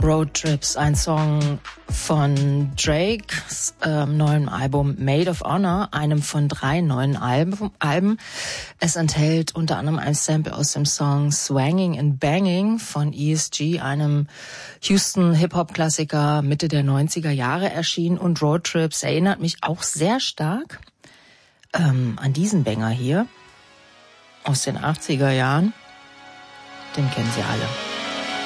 Road Trips, ein Song von Drakes neuem Album Maid of Honor, einem von 3 neuen Alben. Es enthält unter anderem ein Sample aus dem Song Swanging and Banging von ESG, einem Houston Hip-Hop-Klassiker Mitte der 90er Jahre erschienen. Und Road Trips erinnert mich auch sehr stark an diesen Banger hier aus den 80er Jahren. Den kennen Sie alle.